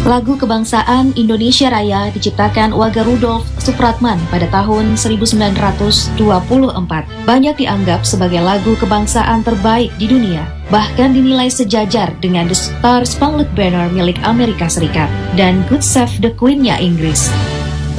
Lagu kebangsaan Indonesia Raya diciptakan Wage Rudolf Supratman pada tahun 1924. Banyak dianggap sebagai lagu kebangsaan terbaik di dunia, bahkan dinilai sejajar dengan The Star Spangled Banner milik Amerika Serikat dan God Save the Queen-nya Inggris.